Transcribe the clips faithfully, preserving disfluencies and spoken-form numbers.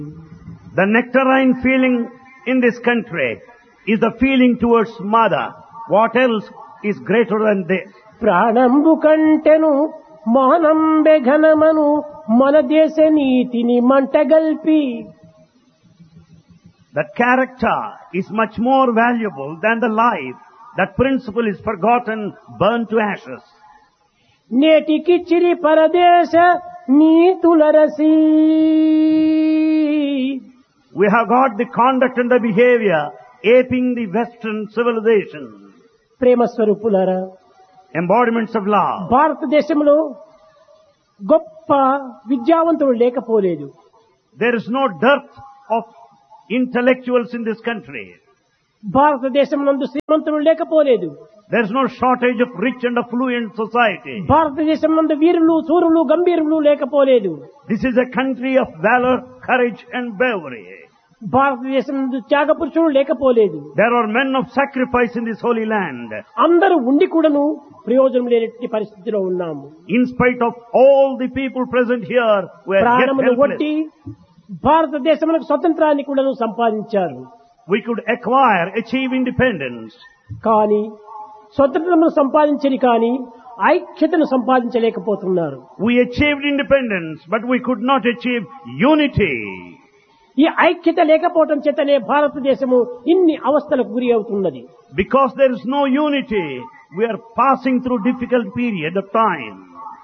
The nectarine feeling in this country is the feeling towards mother. What else is greater than this? ప్రాణంబు కంటెను మౌనంబె ఘనమను మన దేశ నీతిని మంటగల్పి. That character is much more valuable than the life. That principle is forgotten, burned to ashes. నేటికి చిరి పరదేశ నీతులరసి. We have got the conduct and the behavior aping the Western civilization. ప్రేమ స్వరూపులారా, Embodiments of love. భారతదేశంలో గొప్ప విద్యావంతులు లేకపోలేదు. There is no dearth of intellectuals in this country. భారతదేశం నందు శ్రీమంతులు లేకపోలేదు. There is no shortage of rich and affluent society. భారతదేశం నందు వీరులు సూరులు గంభీరులు లేకపోలేదు. This is a country of valor, courage and bravery. భారతదేశం నందు త్యాగ పురుషులు లేకపోలేదు. There are men of sacrifice in this holy land. అందరూ ఉండి కూడాను ప్రయోజనం లేనటువంటి పరిస్థితిలో ఉన్నాము. In spite of all the people present here, we are yet ప్రాణములు helpless. ఒట్టి భారతదేశమునకు స్వతంత్రాన్ని కూడాను సంపాదించారు. We could acquire, achieve independence. కానీ స్వతంత్రమును సంపాదించని కానీ ఐక్యతను సంపాదించలేకపోతున్నారు. We achieved independence, but we could not achieve unity. ఈ ఐక్యత లేకపోవటం చేతనే భారతదేశము ఇన్ని అవస్థలకు గురి అవుతున్నది. Because there is no unity, we are passing through difficult period of time.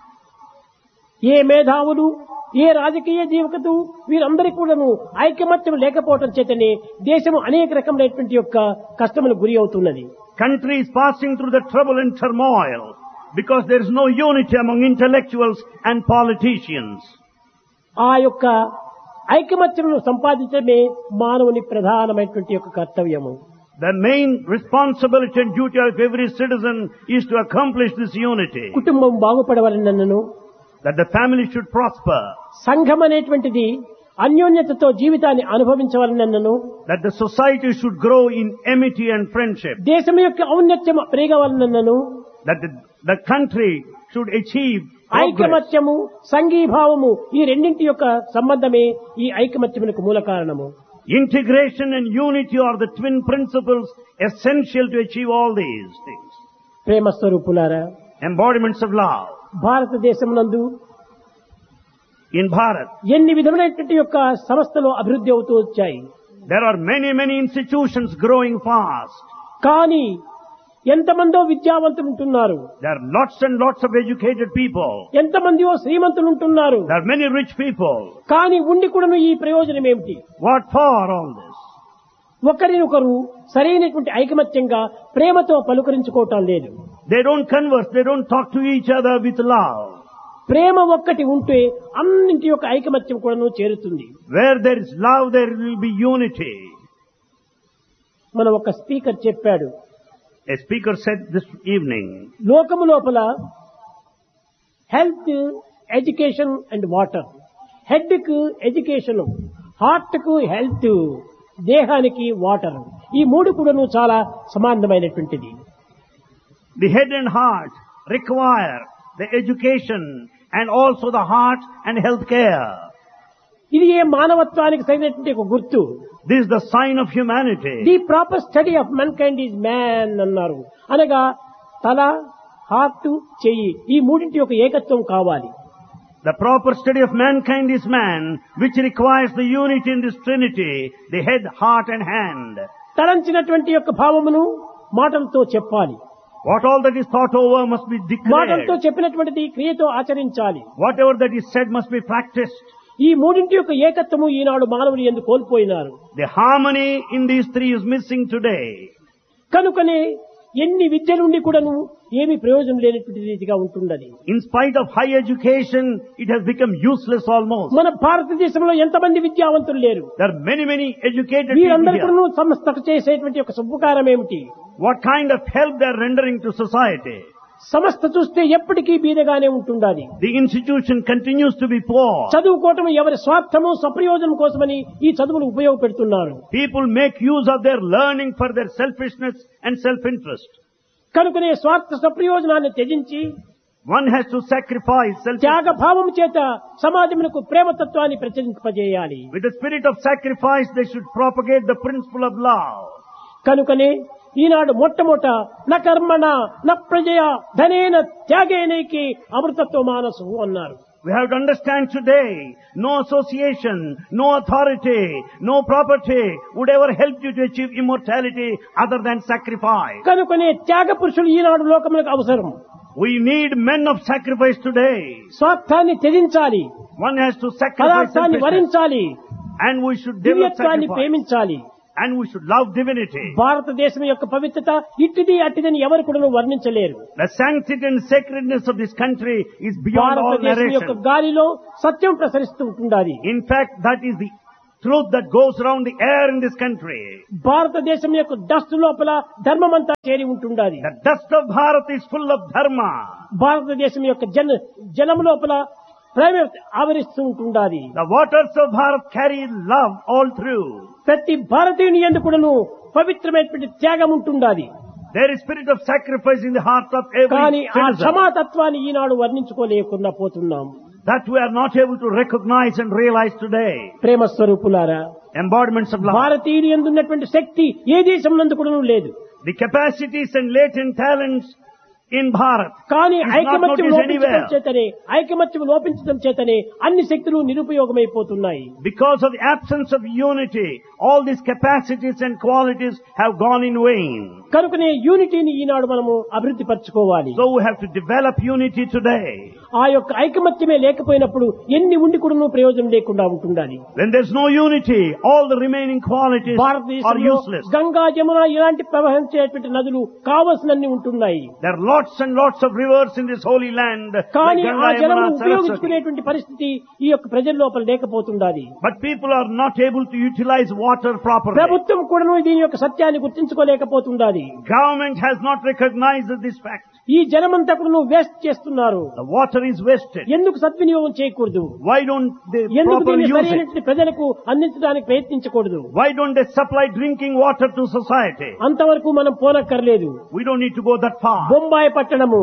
ఏ మేధావులు, ఏ రాజకీయ జీవకత వీరందరికీ కూడాను ఐకమత్యం లేకపోవటం చేతనే దేశము అనేక రకమైనటువంటి యొక్క కష్టములకు గురి అవుతున్నది. Country is passing through the trouble and turmoil because there is no unity among intellectuals and politicians. ఆ యొక్క ఐకమత్యమును సంపాదించడమే మానవుని ప్రధానమైనటువంటి యొక్క కర్తవ్యము. The main responsibility and duty of every citizen is to accomplish this unity. కుటుంబం బాగుపడవలనను, That the family should prosper. సంఘం అనేటువంటిది అన్యోన్యతతో జీవితాన్ని అనుభవించవలనను, That the society should grow in amity and friendship. దేశం యొక్క ఔన్నత్యం పెరగవలనను, That the, the country should achieve progress. ఐకమత్యము సంఘీభావము ఈ రెండింటి యొక్క సంబంధమే ఈ ఐకమత్యమునకు మూల కారణము. Integration and unity are the twin principles essential to achieve all these things. ప్రేమ స్వరూపులారా, Embodiments of love. భారతదేశం నందు In Bharat, ఎన్ని విధమైనటువంటి యొక్క సంస్థలు అభివృద్ధి అవుతూ వచ్చాయి. there are many, many institutions growing fast. కానీ ఎంతమందో విద్యావంతులు ఉంటున్నారు, There are lots and lots of educated people. ఎంతమందియో శ్రీమంతులు ఉంటున్నారు. There are many rich people. కానీ ఉండి కూడాను ఈ ప్రయోజనం ఏమిటి? What for all this? ఒకరినొకరు సరైనటువంటి ఐకమత్యంగా ప్రేమతో పలుకరించుకోవటం లేదు. They don't converse, they don't talk to each other with love. ప్రేమ ఒక్కటి ఉంటే అన్నింటి యొక్క ఐకమత్యం కూడాను చేరుతుంది. Where there is love, there will be unity. మన ఒక స్పీకర్ చెప్పాడు, A speaker said this evening, లోకము లోపల health, education and water, head కు ఎడ్యుకేషన్, హార్ట్ కు హెల్త్, దేహానికి వాటర్, ఈ మూడు కూడాను చాలా సమానమైనటువంటిది. the head and heart require the education and also the heart and health care. ఇది ఏ మానవత్వానికి సరైనటువంటి ఒక గుర్తు. This is the sign of humanity. The proper study of men kind is man అన్నారు. అనగా తల, హార్ట్, చెయ్యి ఈ మూడింటి యొక్క ఏకత్వం కావాలి. The proper study of mankind is man, which requires the unity in this trinity, the head, heart and hand. తలంచినటువంటి యొక్క భావమును మాటలతో చెప్పాలి. What all that is thought over must be declared. మాటలతో చెప్పినటువంటిది క్రియతో ఆచరించాలి. Whatever that is said must be practiced. ఈ మూడింటి యొక్క ఏకత్వము ఈనాడు మానవులు ఎందుకు కోల్పోయినారు. The harmony in these three is missing today. కనుకనే ఎన్ని విద్యలుండి కూడాను ఏమి ప్రయోజనం లేనటువంటి రీతిగా ఉంటున్నది. In spite of high education, it has become useless almost. మన భారతదేశంలో ఎంతమంది విద్యావంతులు లేరు. There are many, many educated people వీరందరికీ here. సంస్థకు చేసేటువంటి ఒక ఉపకారం ఏమిటి? What kind of help they are rendering to society? సంస్థ చూస్తే ఎప్పటికీ బీదగానే ఉంటుండాలి. The institution continues to be poor. చదువుకోవటం ఎవరి స్వార్థము స్వప్రయోజనం కోసమని ఈ చదువులు ఉపయోగపెడుతున్నారు. People make use of their learning for their selfishness and self-interest. కనుకనే స్వార్థ స్వప్రయోజనాన్ని త్యజించి One has to sacrifice self త్యాగ భావం చేత సమాజమునకు ప్రేమతత్వాన్ని ప్రచురింపజేయాలి. with the spirit of sacrifice. They should propagate the principle of love. కనుకనే ఈనాడు మొట్టమొదట న కర్మణ న ప్రజయ ధనేన త్యాగేనైకి అమృతత్వ మానసు అన్నారు. We have to understand today, no association, no authority, no property would ever help you to achieve immortality other than sacrifice. కనుకనే త్యాగ పురుషులు ఈనాడు లోకములకు అవసరం. We need men of sacrifice today. స్వార్థాన్ని త్యజించాలి, One has to sacrifice పదార్థాన్ని selfishness, వరించాలి, and we should develop దివ్యత్వాన్ని sacrifice, ప్రేమించాలి. and we should love divinity. భారతదేశం యొక్క పవిత్రత ఇట్టిది అట్టిదని ఎవరు కూడా వర్ణించలేరు. The sanctity and sacredness of this country is beyond all భారతదేశం యొక్క narration. గాలిలో సత్యం ప్రసరిస్తూ ఉంటుండాలి. In fact, that is the truth that goes around the air in this country. భారతదేశం యొక్క డస్ట్ లోపల ధర్మం అంతా చేరి ఉంటుండాలి. The dust of Bharat is full of dharma. భారతదేశం యొక్క జన జలం లోపల ప్రేమ ఆవరిస్తూ ఉంటుండాలి. The waters of Bharat carry love all through. ప్రతి భారతీయుని యందు కూడాను పవిత్రమైనటువంటి త్యాగం ఉంటుండాలి. There is spirit of sacrifice in the heart of every కానీ ఆ citizen. క్షమాతత్వాన్ని ఈనాడు వర్ణించుకోలేకుండా పోతున్నాం. That we are not able to recognize and realize today. ప్రేమ స్వరూపులారా, Embodiments of love. భారతీయుని యందు ఉన్నటువంటి శక్తి ఏ దేశం నందు కూడాను లేదు. The capacities and latent talents in Bharat కానీ is not ఐకమత్యం noticed లోపించడం anywhere. చేతనే ఐకమత్యం లోపించడం చేతనే అన్ని శక్తులు నిరుపయోగమైపోతున్నాయి. Because of the absence of unity, all these capacities and qualities have gone in vain. కనుకనే యూనిటీని ఈనాడు మనము అభివృద్ధి పరచుకోవాలి. So we have to develop unity today. ఆ యొక్క ఐకమత్యమే లేకపోయినప్పుడు ఎన్ని ఉండి కూడాను ప్రయోజనం లేకుండా ఉంటుండాలి. When there's no unity, all the remaining qualities are భారతదేశంలో useless. గంగా జమున ఇలాంటి ప్రవహించేటువంటి నదులు కావలసినన్ని ఉంటున్నాయి. There are lots and lots of rivers in this holy land, like కానీ ఆ Ganga, జలం Yamuna, Saraswati. ఉపయోగించుకునేటువంటి పరిస్థితి ఈ యొక్క ప్రజల లోపల లేకపోతుండాలి. But people are not able to utilize water properly. ప్రభుత్వం కూడాను దీని యొక్క సత్యాన్ని గుర్తించుకోలేకపోతుండాలి. Government has not recognized this fact. ఈ జలమంతా కూడాను వేస్ట్ చేస్తున్నారు. The water is wasted. ఎందుకు సద్వినియోగం చేయకూడదు? Why don't they ఎందుకు properly దీన్ని use it? సరైనటువంటి ప్రజలకు అందించడానికి ప్రయత్నించకూడదు? Why don't they supply drinking water to society? అంతవరకు మనం పోనక్కర్లేదు. We don't need to go that far. Bombay పట్టణము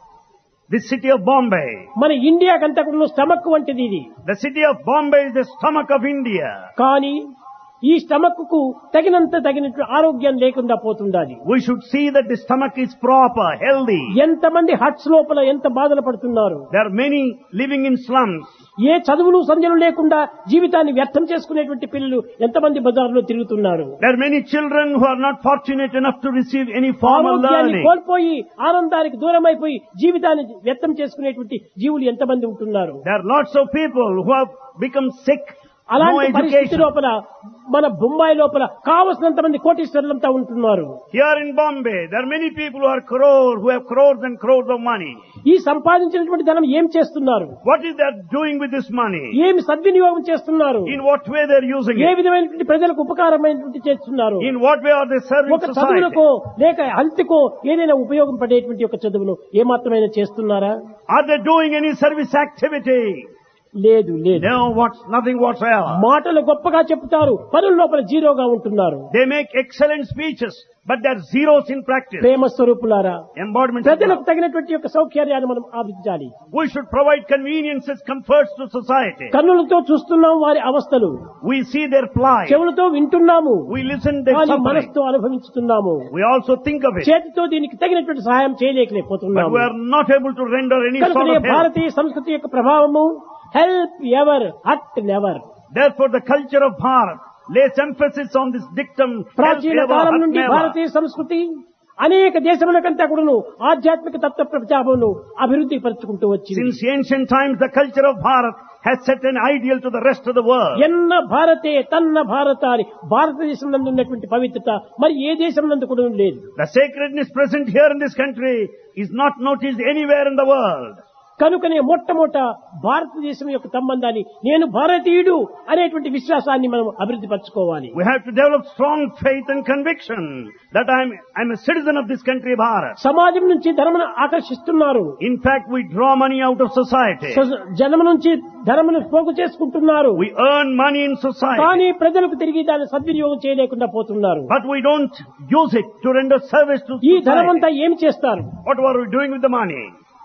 The city of Bombay. మన ఇండియాకంతా కూడా స్టమక్ వంటిది ఇది. The city of Bombay is the stomach of India. కానీ ఈ స్టమక్ కు తగినంత తగినట్టు ఆరోగ్యం లేకుండా పోతుండాలి. We should see that the stomach is proper, healthy. ఎంతమంది హట్స్ లోపల ఎంత బాధలు పడుతున్నారు. There are many living in slums. ఏ చదువులు సంధ్యలు లేకుండా జీవితాన్ని వ్యర్థం చేసుకునేటువంటి పిల్లలు ఎంతమంది బజార్లో తిరుగుతున్నారు. There are many children who are not fortunate enough to receive any formal ఆరోగ్యాన్ని learning. కోల్పోయి ఆనందానికి దూరం అయిపోయి జీవితాన్ని వ్యర్థం చేసుకునేటువంటి జీవులు ఎంతమంది ఉంటున్నారు. There are lots of people who have become sick. No అలాంటి పరిస్థితి education. లోపల మన బొంబాయి లోపల కావలసినంత మంది కోటీశ్వరులంతా ఉంటున్నారు. Here in Bombay, there are many people who are crores, who have crores and crores of money. ఈ సంపాదించినటువంటి ధనం ఏం చేస్తున్నారు? What is they doing with this money? ఏమి సద్వినియోగం చేస్తున్నారు? In what way they are using A it? విధమైనటువంటి ప్రజలకు ఉపకారమైనటువంటి చేస్తున్నారు? In what way are they serving ఒక society? చదువులకో లేక హెల్త్కో ఏదైనా ఉపయోగం పడేటువంటి ఒక చదువును ఏమాత్రమైనా చేస్తున్నారా? Are they doing any service activity? లేదు లేదు. No, what's nothing whatsoever. మాటలు గొప్పగా చెప్తారు, పనుల లోపల జీరోగా ఉంటున్నారు. They make excellent speeches, but they're zeros in practice. ప్రేమ స్వరూపులారా, Embodiments of ప్రజలకు love. తగినటువంటి యొక్క సౌకర్యాన్ని మనం ఆవించాలి. We should provide conveniences, comforts to society. కన్నులతో చూస్తున్నాం వారి అవస్థలు, We see their plight. చెవులతో వింటున్నాము, We listen their కానీ suffering. మనసుతో అనుభవించుతున్నాము. We also think of it. చేతితో దీనికి తగినటువంటి సహాయం But చేయలేకపోతున్నాము. we are not able to render any sort కనుక of help. భారతీయ సంస్కృతి యొక్క ప్రభావము help ever hot never. Therefore, the culture of Bharat lays emphasis on this dictum, help ప్రాచీన ever, కాలం hurt నుండి never. భారతీయ సంస్కృతి అనేక దేశములకంతా కూడాను ఆధ్యాత్మిక తత్వ ప్రచారమును అభివృద్ధి పరుచుకుంటూ వచ్చింది. Since ancient times, the culture of Bharat has set an ideal to the rest of the world. ఎన్న భారతే తన్న భారత అని భారతదేశం నందు ఉన్నటువంటి పవిత్రత మరి ఏ దేశం నందు కూడా లేదు. The sacredness present here in this country is not noticed anywhere in the world. కనుకనే మొట్టమొదట భారతదేశం యొక్క సంబంధాన్ని నేను భారతీయుడు అనేటువంటి విశ్వాసాన్ని మనం అభివృద్ధి పరచుకోవాలి. We have to develop strong faith and conviction that I'm, I'm a citizen of this country, Bharat. సమాజం నుంచి ధనమును ఆకర్షిస్తున్నారు. In fact, we draw money out of society. జనము నుంచి ధనమును పోగు చేసుకుంటున్నారు. We earn money in society. కానీ ప్రజలకు తిరిగి దాన్ని సద్వినియోగం చేయలేకుండా పోతున్నారు. But we don't use it to render service to ఈ ధనమంతా society. ఏం చేస్తారు? What were we doing with the money?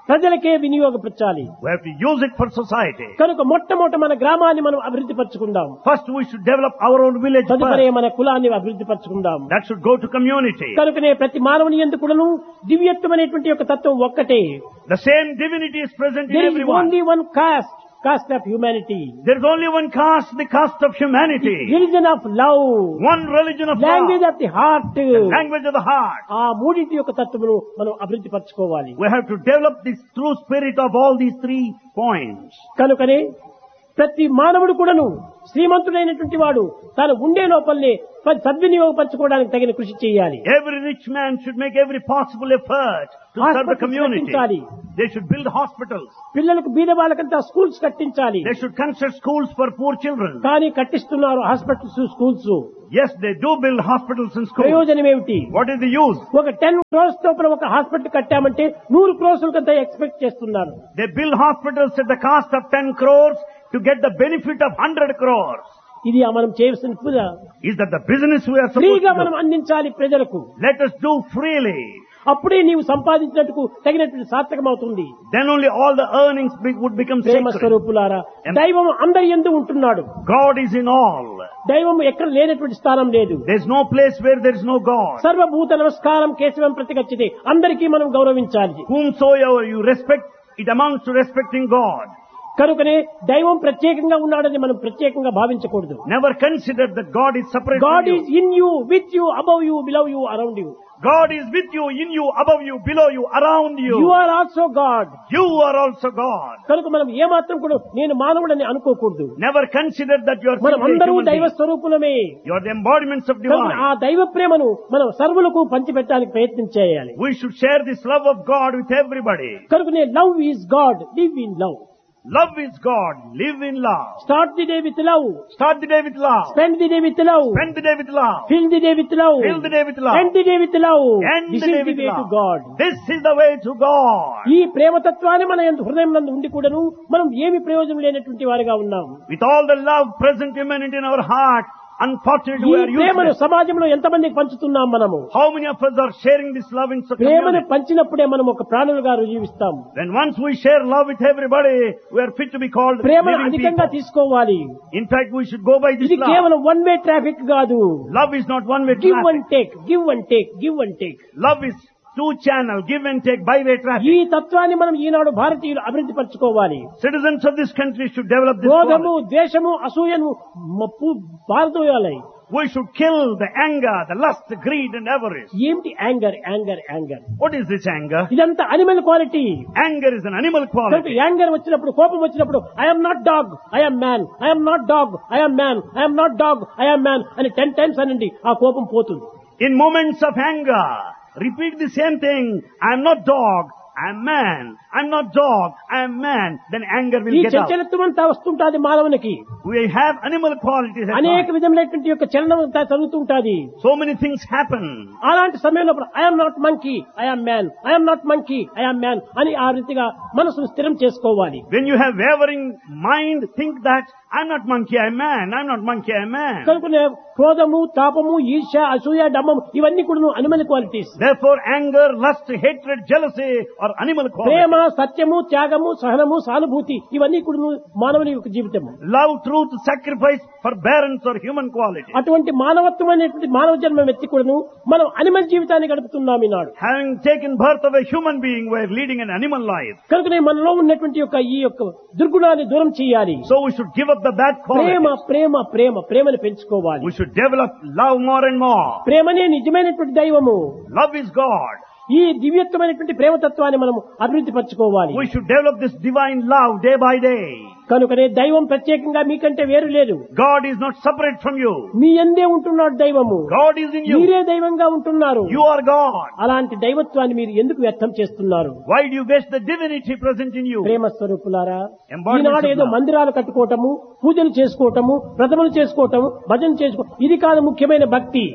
ప్రజలకే వినియోగపరచాలి. We have to use it for society. కనుక మొట్టమొదట మన గ్రామాన్ని మనం అభివృద్ధి పరచుకుందాం. First we should develop our own village తదుపరి first. మన కులాన్ని అభివృద్ధి పరచుకుందాం. That should go to community. కనుకనే ప్రతి మానవుని యందు కూడాను దివ్యత్వమైనటువంటి యొక్క తత్వం ఒక్కటే. The same divinity is present in There is everyone. only one caste, caste of humanity. There is only one caste, the caste of humanity. Religion of love, One religion of language love. of the heart. The language of the heart. ఆ మూడింటి యొక్క తత్వమును మనం అభివృద్ధి పరచుకోవాలి. We have to develop this true spirit of all these three points. కనుకనే ప్రతి మానవుడు కూడాను శ్రీమంతుడైనటువంటి వాడు తాను ఉండే లోపలనే సద్వినియోగపరచుకోవడానికి తగిన కృషి చేయాలి. Every rich man should make every possible effort to serve the Hospitals community. కట్టించాలి. They should build hospitals. పిల్లలకు బీద వాళ్ళకంతా స్కూల్స్ కట్టించాలి. They should construct schools for poor children. కానీ కట్టిస్తున్నారు hospitals, schools. Yes, they do build hospitals and schools. ప్రయోజనం ఏమిటి? What is the use? ఒక ten crores లోపల ఒక హాస్పిటల్ కట్టామంటే నూరు క్రోర్స్ ఎక్స్పెక్ట్ చేస్తున్నారు. They build hospitals at the cost of ten crores to get the benefit of one hundred crores. ఇది మనం చేయవలసిన పూజ. Is that the business we are supposed ఫ్రీగా to మనం do? అందించాలి ప్రజలకు. Let us do freely. అప్పుడే నీవు సంపాదించినట్టుకు తగినటువంటి సార్థకం అవుతుంది. Then only all the earnings be, would become Prema sacred. స్వరూపులారా, దైవం అందరి యందు ఉంటున్నాడు. God is in all. దైవం ఎక్కడ లేనటువంటి స్థానం లేదు. There is no place where there is no God. సర్వభూత నమస్కారం కేశవం ప్రతిగచ్చితే అందరికీ మనం గౌరవించాలి. Whomsoever you respect, it amounts to respecting God. కనుకనే దైవం ప్రత్యేకంగా ఉన్నాడని మనం ప్రత్యేకంగా భావించకూడదు. Never consider that God is separate God from is you. In you, with you, above you, below you, around you. God is with you, in you, above you, below you, around you. You are also God. You are also God. కనుక మనం ఏమాత్రం కూడా నేను మానవుడని అనుకోకూడదు. Never consider that you are మనం simply a అందరూ human దైవ being. స్వరూపులమే. You are the embodiments of కనుక divine. ఆ దైవ ప్రేమను మనం సర్వులకు పంచిపెట్టడానికి ప్రయత్నం చేయాలి. We should share this love of God with everybody. కనుకనే love is God, live in love. Love is God. Live in love. Start the day with love. Start the day with love. Spend the day with love. Spend the day with love. Fill the day with love. Fill the day with love. End the day with love. End this the is day the with way to love. God. This is the way to God. ఈ ప్రేమతత్వాన్ని మన యందు హృదయం నందు ఉండి కూడాను మనం ఏమి ప్రయోజనం లేనటువంటి వారిగా ఉన్నాం. With all the love present humanity in our heart, unfortunately ఈ we are ప్రేమను useless. సమాజంలో ఎంతమందికి పంచుతున్నాం మనము? How many of us are sharing this love in such ప్రేమను community? పంచినప్పుడే మనం ఒక ప్రాణులుగా రుజీవిస్తాం. When once we share love with everybody, we are fit to be called ప్రేమను living అధికంగా people. తీసుకోవాలి. In fact, we should go by this ఇది love. కేవలం one way traffic కాదు. Love is not one way give traffic. And take, give and take, give and take. Love is two channel, give and take, byway ఈ traffic. తత్వాన్ని మనం ఈనాడు భారతీయులు అభివృద్ధి పరచుకోవాలి. Citizens of this country should develop this క్రోధము, quality. ద్వేషము, అసూయను మప్పు పారదోయాలి. We should kill the anger, the lust, the greed and avarice. ఏమిటి anger? Anger anger What is this anger? ఇదంతా animal quality. Anger is an animal కనుక quality. Anger వచ్చినప్పుడు, కోపం వచ్చినప్పుడు I'm not dog, I'm man, I'm not dog, I'm man, I'm not dog, I'm man అని ten times అనండి, ఆ కోపం పోతుంది. In moments of anger, repeat the same thing. I am not dog, I am man. I am not dog, I am man. Then anger will ఈ get out. చంచలత్వం అంతా వస్తుంటాది మానవునికి. We have animal qualities at అనేక heart. విధములైనటువంటి యొక్క చలనం అంతా జరుగుతుంటాది. So many things happen. అలాంటి సమయంలో I'm not monkey, I'm man, I'm not monkey, I'm man అని ఆ రీతిగా మనసును స్థిరం చేసుకోవాలి. When you have wavering mind, think that I'm not monkey, I'm man. I'm not monkey, I'm man. కనుక క్రోధము, తాపము, ఈర్ష్య, అసూయ, డమ్మము ఇవన్నీ కూడా animal qualities. Therefore, anger, lust, hatred, jealousy are animal Prema, qualities. సత్యము, త్యాగము, సహనము, సానుభూతి ఇవన్నీ కూడా మానవుని యొక్క జీవితం. Love, truth, sacrifice, forbearance are human qualities. అటువంటి మానవత్వం అనేటువంటి మానవ జన్మం ఎత్తి కూడాను మనం అనిమల్ జీవితాన్ని గడుపుతున్నాం ఈనాడు. Having taken birth of a human being, we are leading an animal life. కనుకనే మనలో ఉన్నటువంటి యొక్క ఈ యొక్క దుర్గుణాన్ని దూరం చేయాలి. So we should give up the bad Prema qualities. ప్రేమ ప్రేమ ప్రేమని పెంచుకోవాలి. We should develop love more and more. ప్రేమనే నిజమైనటువంటి దైవము. Love is God. ఈ దివ్యత్వమైనటువంటి ప్రేమతత్వాన్ని మనం అభివృద్ధి పరచుకోవాలి. We should develop this divine love day by day. కనుకనే దైవం ప్రత్యేకంగా మీకంటే వేరు లేదు. God is not separate from you. మీ యందే ఉంటున్నాడు దైవము. God is in you. మీరే దైవంగా ఉంటున్నారు. You are God. అలాంటి దైవత్వాన్ని మీరు ఎందుకు వ్యర్థం చేస్తున్నారు? Why do you waste the divinity present in you? ప్రేమ స్వరూపులారా, Embodiments ఈనాడు of ఏదో love. మందిరాలు కట్టుకోవటము, పూజలు చేసుకోవటము, వ్రతములు చేసుకోవటము, భజన చేసుకో ఇది కాదు ముఖ్యమైన భక్తి.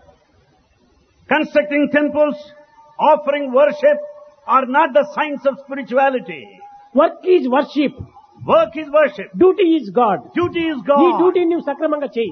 Constructing temples, offering worship are not the signs of spirituality. Work is worship, Work is worship. Duty is God. Duty is ఈ God. డ్యూటీని నువ్వు సక్రమంగా చేయి.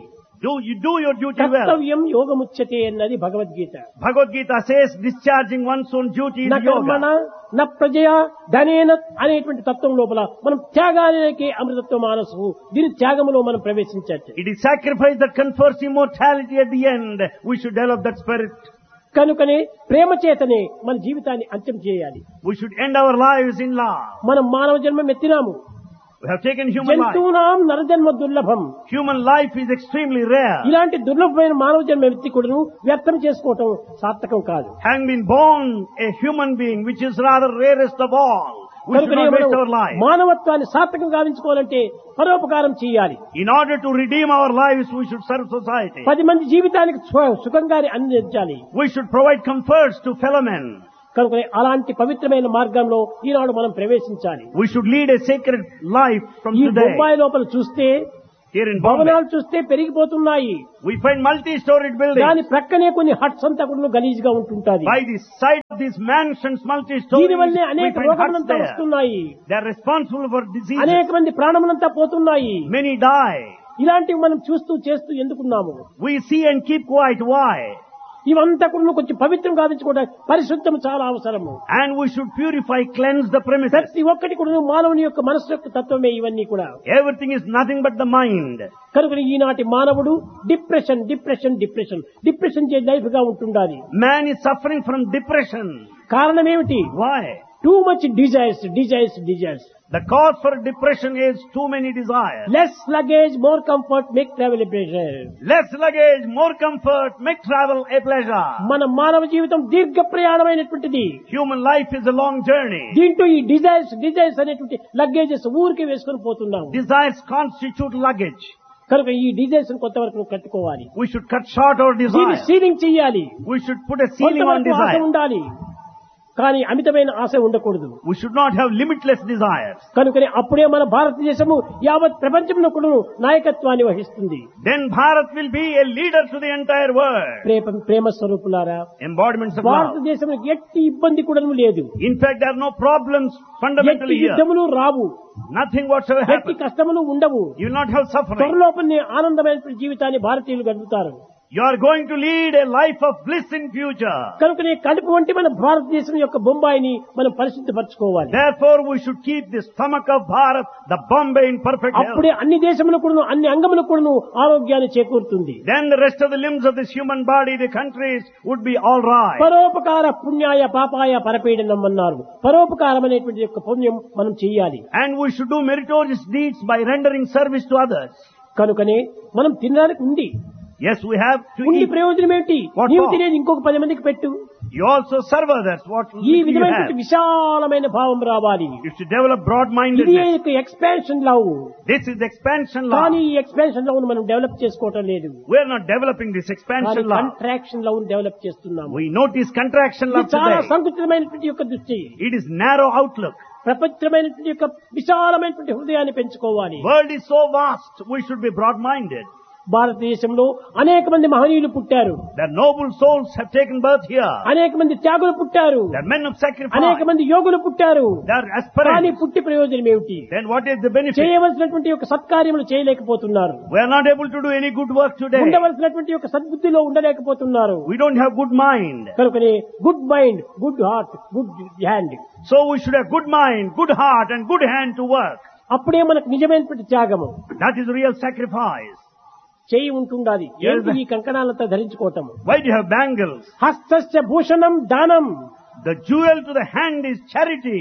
Do you do your duty well? కర్తవ్యం యోగముచ్యతే అన్నది Bhagavad Gita. Bhagavad Gita says discharging one's own duty is న కర్మణ yoga. న ప్రజయా ధనేన అనేటువంటి తత్వం లోపల మనం త్యాగానికి అమృతత్వ మానసు దీని త్యాగములో మనం ప్రవేశించచ్చు. It is sacrifice that confers immortality at the end. We should develop that spirit. కనుకనే ప్రేమ చేతనే మన జీవితాన్ని అంత్యం చేయాలి. We should end our lives in love. మనం మానవ జన్మం ఎత్తినాము. We have taken human life. జంతువునాం నరజన్మ దుర్లభం. Human life is extremely rare. ఇలాంటి దుర్లభమైన మానవ జన్మ ఎత్తి కూడాను వ్యర్థం చేసుకోవటం సార్థకం కాదు. Having been born a human being, which is rather rarest of all, we should కనుకనే not waste our మనం life. మానవత్వాన్ని సార్థకం గావించుకోవాలంటే పరోపకారం చేయాలి. In order to redeem our lives, we should serve society. పది మంది జీవితానికి సు- సుఖంగానే అందించాలి. We should provide comforts to fellow men. కనుక అలాంటి పవిత్రమైన మార్గంలో ఈనాడు మనం ప్రవేశించాలి. We should lead a sacred life from ఈ today. బొంబాయి లోపల చూస్తే Here in Bombay, భవనాలు చూస్తే పెరిగిపోతున్నాయి. we find multi-storied buildings. దాని ప్రక్కనే కొన్ని హట్స్ అంతా కూడా గలీజ్ గా ఉంటుంటాది. By the side of these mansions, multi-storied, దీని వల్లే we అనేక find huts రోగములంతా there. వస్తున్నాయి. They are responsible for diseases. అనేక మంది ప్రాణములంతా పోతున్నాయి. Many die. ఇలాంటివి మనం చూస్తూ చేస్తూ ఎందుకున్నాము? We see and keep quiet. Why? ఇవంతా కూడా కొంచెం పవిత్రం గావించుకోవడానికి పరిశుద్ధం చాలా అవసరము. And we should purify, cleanse the premises. ప్రతి ఒక్కటి కూడా మానవుని యొక్క మనస్సు యొక్క తత్వమే ఇవన్నీ కూడా. Everything is nothing but the mind. కనుక ఈనాటి మానవుడు డిప్రెషన్ డిప్రెషన్ డిప్రెషన్ డిప్రెషన్ చే లైఫ్ గా ఉంటుండాలి. Man is suffering from depression. కారణం ఏమిటి? Why? Too much desires desires desires. The cause for depression is too many desires. Less luggage more comfort make travel pressure. Less luggage, more comfort, make travel a pleasure. మన మానవ జీవితం దీర్ఘ ప్రయాణమైనటువంటిది. Human life is a long journey. దీంట్లో ఈ desires desires అనేటువంటి luggages ఊరికి వేసుకొని పోతున్నాం. Desires constitute luggage. కనుక ఈ డిజైర్స్ కొంతవరకు కట్టుకోవాలి. We should cut short our దీన్ని desires. సీలింగ్ చేయాలి. We should put a ceiling on కొంతవరకు ఆశ desire. ఉండాలి, కానీ అమితమైన ఆశ ఉండకూడదు. We should not have limitless desires. కనుకనే అప్పుడే మన భారతదేశము యావత్ ప్రపంచంలో కూడా నాయకత్వాన్ని వహిస్తుంది. Then Bharat will be a leader to the entire world. ప్రేమ ప్రేమ స్వరూపులారా, Embodiments of love. భారతదేశంలో ఎట్టి ఇబ్బంది కూడా లేదు. In fact, there are no problems ఎట్టి fundamentally here. యుద్ధములు Rao, Nothing whatsoever ఎట్టి happens. కష్టములు ఉండవు. You will not have suffering. త్వరలోపనే ఆనందమైన జీవితాన్ని భారతీయులు గడుపుతారు. You are going to lead a life of bliss in future. కనుకనే కడుపు వంటి మన భారతదేశం యొక్క బొంబాయిని మనం పరిశుద్ధపరచుకోవాలి. Therefore, we should keep the stomach of Bharat, the Bombay, in perfect health. అప్పుడే అన్ని దేశములకు కూడాను అన్ని అంగములకు కూడాను ఆరోగ్యాన్ని చేకూరుతుంది. Then the rest of the limbs of this human body, the countries, would be all right. పరోపకార పుణ్యాయ పాపాయ పరపీడనం అన్నారు. పరోపకారం అనేటువంటి యొక్క పుణ్యం మనం చెయ్యాలి. And we should do meritorious deeds by rendering service to others. కనుకనే మనం తినడానికి ఉంది. Yes, we have to ఉండి eat. ప్రయోజనం ఏంటి? What నీవు for? తినేది ఇంకొక పది మందికి పెట్టు. You also serve others. What ఈ do you విధమైన have? విశాలమైన భావం రావాలి. You should develop ఇది broad-mindedness. Expansion love. This is expansion కానీ law. ఈ ఎక్స్పాన్షన్ లవ్ మనం డెవలప్ చేసుకోవటం లేదు. We are not developing this expansion law. Contraction love develop చేస్తున్నాము. We notice contraction law ఇది చాలా today. సంకుచితమైనటువంటి యొక్క దృష్టి. It is narrow outlook. ప్రపంచమైనటువంటి యొక్క విశాలమైనటువంటి హృదయాన్ని పెంచుకోవాలి. World is so vast. We should be broad-minded. భారతదేశంలో అనేక మంది మహనీయులు పుట్టారు. The noble souls have taken birth here. అనేక మంది త్యాగులు పుట్టారు. The men of sacrifice. అనేక మంది యోగులు పుట్టారు. They are కానీ aspirants. పుట్టి ప్రయోజనం ఏమిటి? Then what is the benefit? చేయవలసినటువంటి యొక్క సత్కార్యములు చేయలేకపోతున్నారు. We are not able to do any good work today. ఉండవలసినటువంటి యొక్క సద్బుద్ధిలో ఉండలేకపోతున్నారు. We don't have good mind. కనుకనే good mind, good heart, good hand. So we should have good mind, good heart and good hand to work. అప్పుడే మనకు నిజమైనటువంటి త్యాగము. That is real sacrifice. చేయి ఉంటుండాలి. ఏంటి ఈ కంకణాలతో ధరించుకోవటం? Why do you have bangles? హస్తస్య Bhushanam దానం, The jewel to the hand is charity.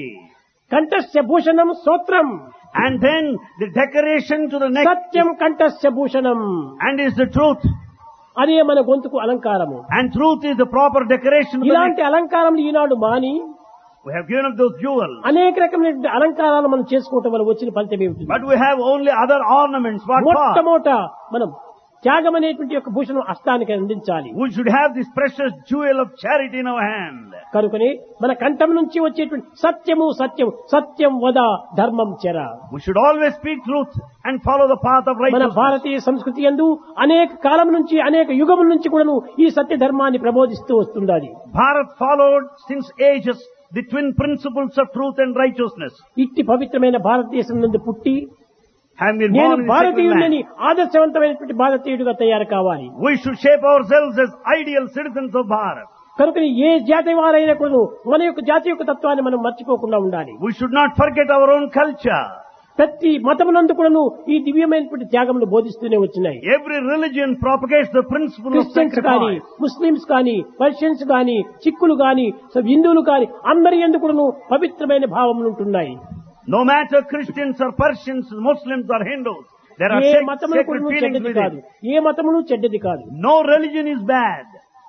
కంఠస్య Bhushanam స్తోత్రం, And then the decoration to the neck Satyam కంఠస్య Bhushanam. and is the truth. అదే మన గొంతుకు అలంకారము. And truth is the proper decoration to the ఇలాంటి neck. అలంకారములు ఈనాడు మాని We have given up those jewels. అనేక రకమైన అలంకారాలు మనం చేసుకోవటం వల్ల వచ్చిన ఫలితం ఏమిటి? But we have only other ornaments. What for? మొట్టమొదట మనం త్యాగం అనేటువంటి యొక్క భూషణం హస్తానికి అందించాలి. We should have this precious jewel of charity in our hand. కనుకనే మన కంఠం నుంచి వచ్చేటువంటి సత్యము సత్యం సత్యం వద ధర్మం చెర. We should always speak truth and follow the path of మన righteousness. భారతీయ సంస్కృతి యందు అనేక కాలం నుంచి అనేక యుగముల నుంచి కూడాను ఈ సత్య ధర్మాన్ని ప్రబోధిస్తూ వస్తున్నది. Bharat followed since ages the twin principles of truth and righteousness. ఇట్టి పవిత్రమైన భారతదేశం నుండి పుట్టి Have been నేను born in a secular భారతీయుడిని land. ఆదర్శవంతమైనటువంటి భారతీయుడిగా తయారు కావాలి. We should shape ourselves as ideal citizens of Bharat. కనుక ఏ జాతి వారైనా కూడా మన యొక్క జాతి యొక్క తత్వాన్ని మనం మర్చిపోకుండా ఉండాలి. We should not forget our own culture. ప్రతి మతమునందు కూడాను ఈ దివ్యమైనటువంటి త్యాగములు బోధిస్తూనే వచ్చినాయి. Every religion propagates the principle of Christians కానీ, sacrifice. ముస్లిమ్స్ కానీ, పర్షియన్స్ కానీ, సిక్కులు కానీ, హిందువులు కానీ అందరి యందు కూడాను పవిత్రమైన భావములు ఉంటున్నాయి. No matter Christians or Persians, Muslims or Hindus, there are A sacred మతములు sacred కూడాను feelings చెడ్డది కాదు, within. ఏ మతమును చెడ్డది కాదు. No religion is bad.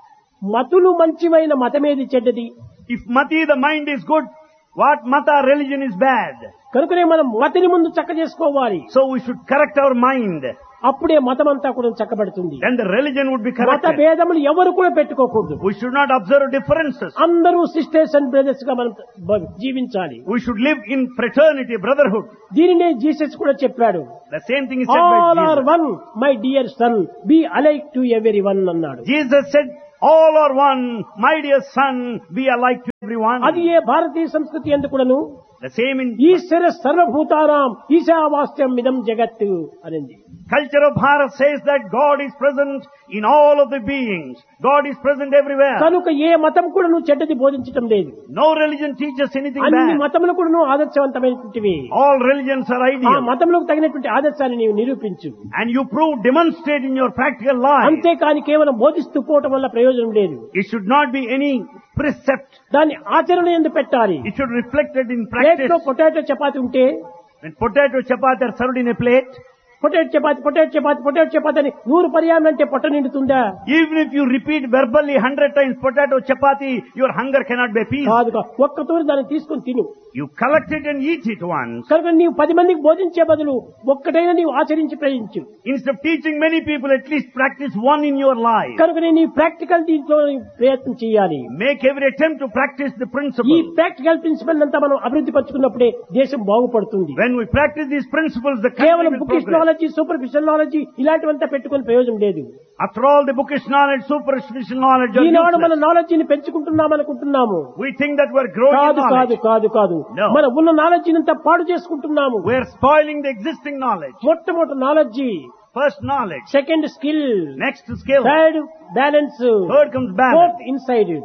మతులు మంచివైన మతమేది చెడ్డది. If mati, the mind is good, what mata religion is bad? కనుకనే మనం మతిని ముందు చక్క చేసుకోవాలి. So we should correct our mind. అప్పుడే మతం అంతా కూడా చక్కబడుతుంది. Then the religion would be మత corrected. భేదములు ఎవరు కూడా పెట్టుకోకూడదు. We should not observe differences. అందరూ సిస్టర్స్ అండ్ బ్రదర్స్ గా మనం బ- జీవించాలి. We should live in fraternity, brotherhood. దీనినే జీసస్ కూడా చెప్పాడు. The same thing is said all by are Jesus. One my dear son B alike to every one అన్నాడు. Jesus said, all are one, my dear son, be alike to everyone. అది ఏ భారతీయ సంస్కృతి ఎందుకును The same in ఈశ్వర సర్వభూతానాం ఈశావాస్యం ఇదం జగత్ అనింది. culture of Bharat says that God is present in all of the beings. God is present everywhere. కనుక ఏ మతం కూడాను చెడ్డది బోధించటం లేదు. No religion teaches anything అన్ని bad. మతములు కూడాను ఆదర్శవంతమైనటువంటివి. All religions are ఆ ideal. మతములకు తగినటువంటి ఆదర్శాన్ని నీవు నిరూపించు. And you prove, demonstrate in your practical life. అంతేకాని కేవలం బోధిస్తూ పోవటం వల్ల ప్రయోజనం లేదు. It should not be any precept. దాన్ని ఆచరణ ఎందు పెట్టాలి. It should reflect it in plate practice. లో పొటాటో చపాతి ఉంటే When potato chapati are served in a plate, potato chapati potato chapati potato chapati అని నూరు పర్యాయం అంటే పొట్ట నిండుతుందా? even if you repeat verbally hundred times potato chapati, your hunger cannot be appeased. కాదు కాదు. ఒక్క తూరి దాన్ని తీసుకుని తిను. You collect it and eat it once. కనుక నీవు పది మందికి బోధించే బదులు ఒక్కటైనా నీవు ఆచరించి ప్రయోగించు. Instead of teaching many people, at least practice one in your life. కనుక నీ ప్రాక్టికల్ దీంట్లో నీవు ప్రయత్నం చేయాలి. Make every attempt to practice the ఈ principle. ప్రాక్టికల్ ప్రిన్సిపల్ అంతా మనం అభివృద్ధి పరుచుకున్నప్పుడే దేశం బాగుపడుతుంది. When we practice these principles, the country కేవలం will bookish progress. Knowledge, superficial knowledge ఇలాంటివంతా పెట్టుకుని ప్రయోజనం లేదు. After all, the bookish knowledge, superficial knowledge are ఈనాడు మన useless. నాలెడ్జిని పెంచుకుంటున్నాం అనుకుంటున్నాము. We think that we're growing in కాదు కాదు knowledge. కాదు కాదు No. మన ఉన్న నాలెడ్జిని అంతా పాడు చేసుకుంటున్నాము. We're spoiling the existing knowledge. మొట్టమొదటి knowledge, First knowledge, second skill, next skill, third balance, third comes fourth balance, inside,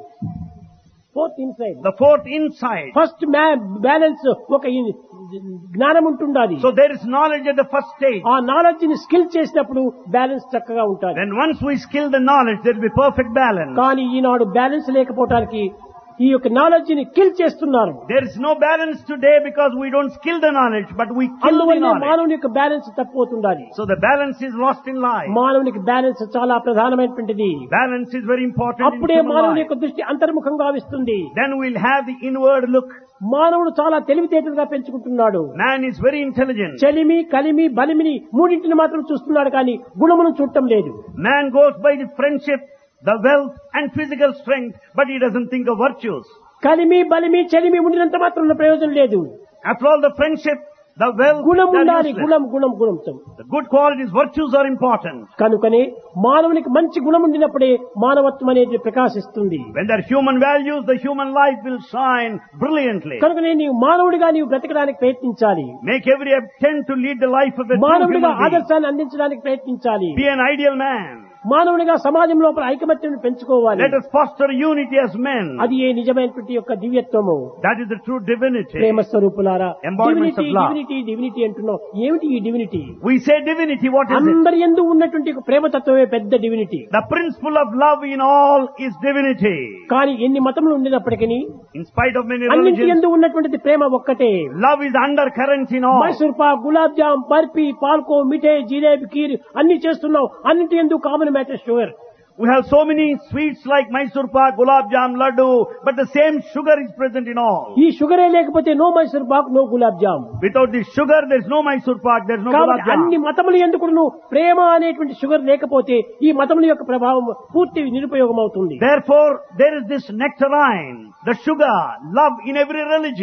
fourth inside, the fourth insight. First balance ఒక ఇన్- జ్ఞానం ఉంటుండాలి. So there is knowledge at the first stage. ఆ knowledge ని skill చేసినప్పుడు balance చక్కగా ఉంటుంది. Then once we skill the knowledge, there will be perfect balance. కానీ ఈనాడు balance లేకపోవటానికి ఈ యొక్క నాలెడ్జ్ ని కిల్ చేస్తున్నారు. There is no balance today because we don't skill the knowledge, but we kill the అందువల్ల knowledge. మానవుని యొక్క balance తప్పిపోతుండాలి. So the balance is lost in life. మానవునికి balance చాలా ప్రధానమైనటువంటిది. Balance is very important in అప్పుడే human మానవుని life. యొక్క దృష్టి అంతర్ముఖంగా గావిస్తుంది. Then we'll have the inward look. మానవుడు చాలా తెలివితేటలుగా పెంచుకుంటున్నాడు. Man is very intelligent. చలిమి, కలిమి, బలిమిని మూడింటిని మాత్రం చూస్తున్నాడు కానీ గుణమును చూడటం లేదు. Man goes by the friendship, the wealth and physical strength, but he doesn't think of virtues. కలిమి, బలిమి, చలిమి ఉండినంత మాత్రం ప్రయోజనం లేదు. After all, the friendship, the wealth, గుణం they are ఉండాలి. useless. గుణం గుణం గుణం The good qualities, virtues are important. కనుకనే మానవునికి మంచి గుణం ఉండినప్పుడే మానవత్వం అనేది ప్రకాశిస్తుంది. When there are human values, the human life will shine brilliantly. కనుకనే నీవు మానవుడిగా నీవు బ్రతకడానికి ప్రయత్నించాలి. Make every attempt to lead the life of a true మానవుడిగా human being. ఆదర్శాన్ని అందించడానికి ప్రయత్నించాలి. Be an ideal man. మానవుడిగా సమాజం లోపల ఐకమత్యం పెంచుకోవాలి. Let us foster unity as men. అది ఏ నిజమైనటువంటి యొక్క దివ్యత్వము. That is the true divinity. ప్రేమ స్వరూపులారా, Embodiments divinity of love. Divinity divinity అంటున్నాం. ఏమిటి ఈ divinity? We say divinity, what is it? అందరి యందు ఉన్నటువంటి ఒక ప్రేమతత్వమే పెద్ద divinity. The principle of love in all is divinity. కానీ ఎన్ని మతములు ఉండినప్పటికీ In spite of many అన్నింటి religions, యందు ఉన్నటువంటిది ప్రేమ ఒక్కటే. love is undercurrent in all. Mysore Pak, gulab jam, barfi, పాల్కో, మిఠాయి, జిలేబీ, కీర్ అన్ని చేస్తున్నాం. అన్నింటి యందు common matter sugar. We have so many sweets like Mysore pak, gulab jam, laddu, but the same sugar is present in all. ఈ షుగరే లేకపోతే no Mysore Pak, no gulab jam. Without this sugar, there is no Mysore pak, there is no కాబట్టి gulab అన్ని jam. మతములు ఎందుకు ప్రేమ అనేటువంటి sugar లేకపోతే ఈ మతముల యొక్క ప్రభావం పూర్తి నిరుపయోగం అవుతుంది. Therefore, there is this nectarine, the sugar, love in every religion.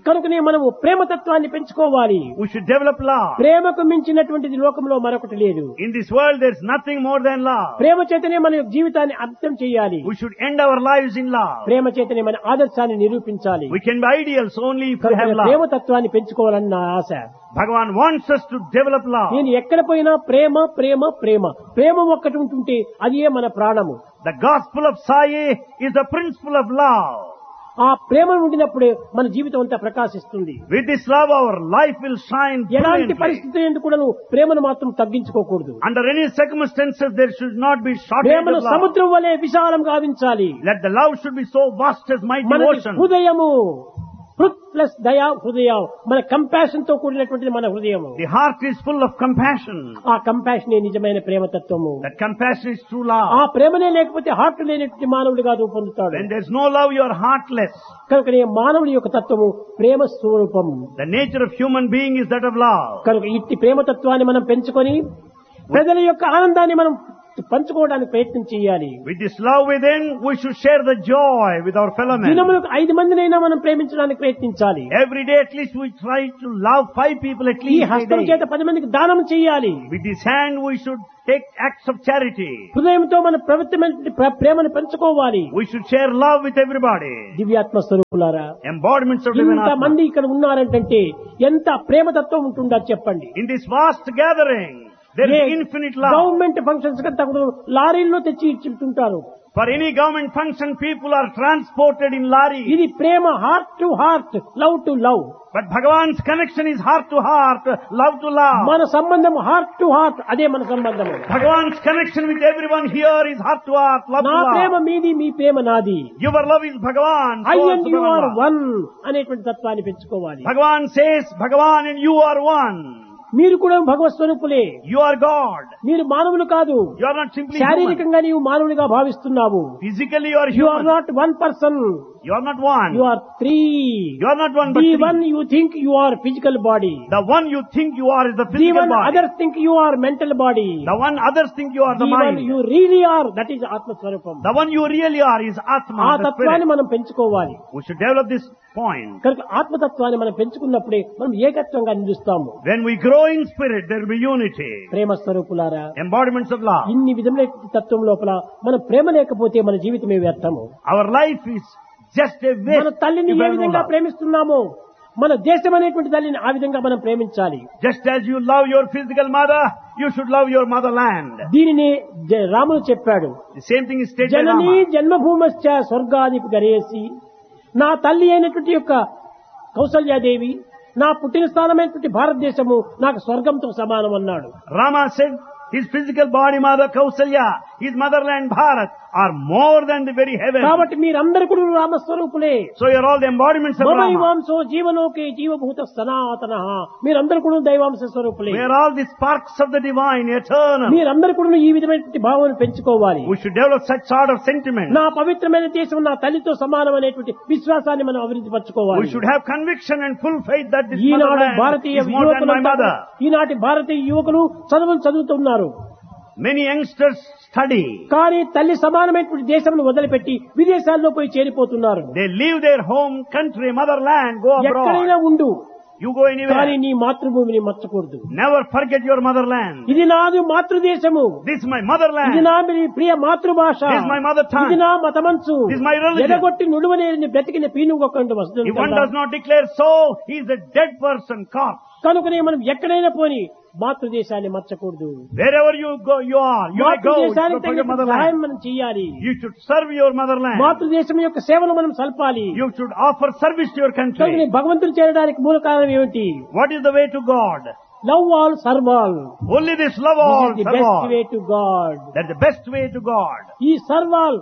కనుకనే మనము ప్రేమతత్వాన్ని పెంచుకోవాలి. We should develop love. ప్రేమకు మించినటువంటిది లోకంలో మరొకటి లేదు. In this world there is nothing more than love. ప్రేమ చేతనే మన యొక్క జీవితాన్ని అర్థం చేయాలి. We should end our lives in love. ప్రేమ చేతనే మన ఆదర్శాన్ని నిరూపించాలి. We can be ideals only if we have love. ప్రేమతత్వాన్ని పెంచుకోవాలని నా ఆశ. Bhagavan wants us to develop love. నేను ఎక్కడ పోయినా ప్రేమ ప్రేమ ప్రేమ ప్రేమ ఒక్కటి ఉంటుంటే అదే మన ప్రాణము. The gospel of Sai is the principle of love. ఆ ప్రేమ ఉండినప్పుడే మన జీవితం అంతా ప్రకాశిస్తుంది. With this love our life will shine ఎలాంటి brilliantly. పరిస్థితి ఎందుకు కూడా ప్రేమను మాత్రం తగ్గించుకోకూడదు. Under any circumstances there should not be shortage ప్రేమను of love. సముద్రం వలె విశాలం గావించాలి. Let the love should be so vast as mighty మన ocean. హృదయము హృత్ ప్లస్ దయా హృదయం మన కంపాషన్ తో కూడినటువంటిది మన హృదయము. The heart is full of compassion. ఆ కంపాషనే నిజమైన ప్రేమతత్వము. That compassion is true ఆ love. ప్రేమనే లేకపోతే హార్ట్ లేనటువంటి మానవుడిగా రూపొందుతాడు. When there is no love you are heartless. కనుక మానవుడి యొక్క తత్వము ప్రేమ స్వరూపం. The nature of human being is that of love. కనుక ఇట్టి ప్రేమతత్వాన్ని మనం పెంచుకొని ప్రజల యొక్క ఆనందాన్ని మనం పంచుకోవడానికి ప్రయత్నం చేయాలి. With this love within, we should share the joy with our fellow men. దినములకు ఐదు మందినైనా మనం ప్రేమించడానికి ప్రయత్నించాలి. Every day at least we try to love five people at ఈ least a హస్తం day. చేత పది మందికి దానం చేయాలి. With this hand we should take acts of charity. హృదయంతో మన ప్రవృత్తమైన ప్రేమను పంచుకోవాలి. We should share love with everybody. దివ్యాత్మ స్వరూపులారా, Embodiments of divine ఇంత Atma. మంది ఇక్కడ ఉన్నారంటే ఎంత ప్రేమతత్వం ఉంటుందో చెప్పండి. In this vast gathering, there is infinite love. Government functions కంటే లారీల్లో తెచ్చి ఇచ్చుంటారు. For any government function, people are transported in lorries. ఇది ప్రేమ heart to heart, love to love. But Bhagavan's connection is heart to heart, love to love. మన సంబంధం heart to heart, అదే మన సంబంధం. Bhagavan's connection with everyone here is heart to heart, love నా to Prema love. మీది, మీ ప్రేమ నాది. Your love is Bhagavan. I so and also you are Bhagavan. One అనేటువంటి తత్వాన్ని పెంచుకోవాలి. Bhagavan says, Bhagavan and you are one. మీరు కూడా భగవత్ స్వరూపులే. You are God. మీరు మానవులు కాదు. You are not simply human. శారీరకంగా నీవు మానవునిగా భావిస్తున్నావు. Physically you are you are human. Not one person. You are not one. You are three. You are not one but the three. One you think you are physical body. The one you think you are is the the physical one body. Others think you are mental body. The one others think you are the the one mind. You really are, that is ఆత్మస్వరూపం. The one you really are is ఆ Atma, the తత్వాన్ని spirit. మనం పెంచుకోవాలి. We should develop this point. కనుక ఆత్మతత్వాన్ని మనం పెంచుకున్నప్పుడే మనం ఏకత్వంగా నిలుస్తాము. When we grow in spirit, there will be unity. ప్రేమ స్వరూపులారా, Embodiments of love. ఇన్ని విధముల తత్వం లోపల మన ప్రేమ లేకపోతే మన జీవితమే వ్యర్థము. Our life is just a మన waste. తల్లిని if A there is no విధంగా love. ప్రేమిస్తున్నామో మన దేశం అనేటువంటి తల్లిని ఆ విధంగా మనం ప్రేమించాలి. Just as you love your physical mother, you should love your motherland. దీనిని జ- రాముడు చెప్పాడు. The same thing is stated by Janani Rama. జన్మభూమశ్చ స్వర్గాదికి గరేసి, నా తల్లి అయినటువంటి యొక్క కౌసల్యాదేవి, నా పుట్టిన స్థానమైనటువంటి భారతదేశము నాకు స్వర్గంతో సమానం అన్నాడు. Rama said his physical body mother Kausalya, his motherland Bharat are more than the very heaven. కాబట్టి మీరందరూ కూడా రామస్వరూపులే. So you are all the embodiments of Rama. దైవాంశో జీవనోకే జీవభూత సనాతన, మీరందరూ కూడా దైవాంశ స్వరూపులే. We are all the sparks of the divine, eternal. మీరందరూ కూడా ఈ విధమైనటువంటి భావన పెంచుకోవాలి. We should develop such sort of sentiment. నా పవిత్రమైన దేశం నా తల్లితో సమానం అనేటువంటి విశ్వాసాన్ని మనం అభివృద్ధి We పరచుకోవాలి. should have conviction and full faith that this Eenadu motherland Bharatiya is more than my యువకులు, mother. ఈనాటి భారతీయ యువకులు చదువులు చదువుతున్నారు. Many youngsters study. కానీ తల్లి సమానమైనటువంటి దేశంను వదిలిపెట్టి విదేశాల్లో పోయి చేరిపోతున్నారు. They leave their home country, motherland, go ఎక్కడైనా abroad. ఉండు, You go కానీ anywhere. నీ మాతృభూమిని మర్చకూడదు. Never forget your motherland. ఇది నాది మాతృదేశము, This is my ఇది motherland. నా ప్రియ మాతృభాష, This is my mother tongue. ఇది నా మతమంచు. This is my religion. ఎడగొట్టి నుడువనేని బ్రతికిన పీనుగొక్కండి వస్తుంది. If one does not declare so, he is a dead person, corpse. కనుకనే మనం ఎక్కడైనా పోని మాతృదేశాన్ని మర్చకూడదు. Wherever you go, you are. You may go. You మాతృదేశానికి should forget తగిన సహాయం motherland. మనం చేయాలి. You should serve your motherland. మాతృదేశం యొక్క సేవలు మనం సల్పాలి. You should offer service to your కనుకనే country. భగవంతుడు చేరడానికి మూల కారణం ఏమిటి? What is the way to God? Love all serve all. Only this love all, the serve best all. Way to God. That's the best way to God. ఈ serve all,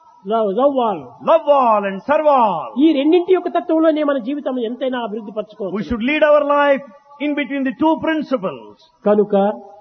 love all, Love all and serve all. ఈ రెండింటి యొక్క తత్వంలోనే మన జీవితం ఎంతైనా అభివృద్ధి We పరచుకోవచ్చు. should lead our life in between the two principles. కనుక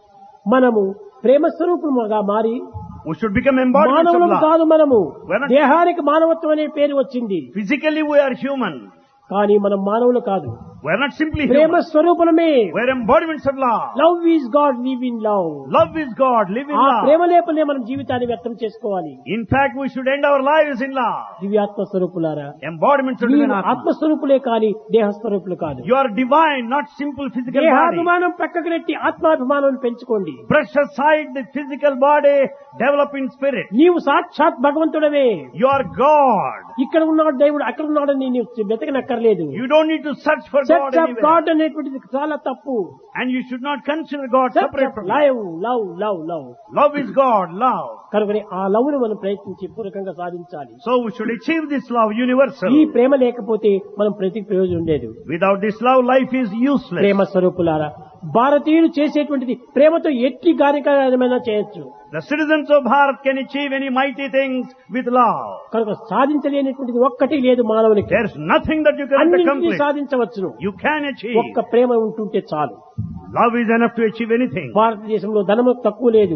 మనము ప్రేమ స్వరూపముగా మారి We should become embodiments of మానవులం love. కాదు, మనము We're not- దేహానికి మానవత్వం అనే పేరు వచ్చింది, Physically we are human. కానీ మనం మానవులు కాదు. We are not simply Prema human. స్వరూపమే. We are embodiments of love. Love is God, live in love. Love is God. Live in ఆ love. ప్రేమ లేపలే మనం జీవితాన్ని వ్యక్తం చేసుకోవాలి. In fact, we should end our lives in love. దివ్యాత్మ స్వరూపులారా, Embodiments of మీరు divine Atma. ఆత్మస్వరూపులే కాని దేహస్వరూపులు కాదు. You are divine, not simple physical body. దేహాభిమానం పక్కకు నెట్టి ఆత్మాభిమానం పెంచుకోండి. Brush aside the physical body, develop in spirit. నీవు సాక్షాత్ భగవంతుడవే. You are God. ఇక్కడ ఉన్నాడు దేవుడు, అక్కడ ఉన్నాడని నీవు వెతకనక్కర్లేదు. You don't need to search for God church of anywhere. God అనేటువంటిది చాలా తప్పు. And you should not consider God church separate of from you. Love love love love. Love is God, love. కనుక ఆ లవ్ ను మనం ప్రయత్నించి పూర్వకంగా సాధించాలి. So we should achieve this love universal. ఈ ప్రేమ లేకపోతే మనం ప్రతి ప్రయోజనం లేదు. Without this love, life is useless. ప్రేమ స్వరూపులారా, భారతీయులు చేసేటువంటిది ప్రేమతో ఎట్టి కార్యక్రమమైనా చేయొచ్చు. The citizens of Bharat can achieve any mighty things with love. కనుక సాధించలేనటువంటిది ఒక్కటి లేదు మానవునికి. There's nothing that you cannot అన్నింటినీ accomplish. సాధించవచ్చును. You can achieve. ఒక్క ప్రేమ ఉంటుంటే చాలు. Love is enough to achieve anything. భారతదేశంలో ధనములకు తక్కువ లేదు,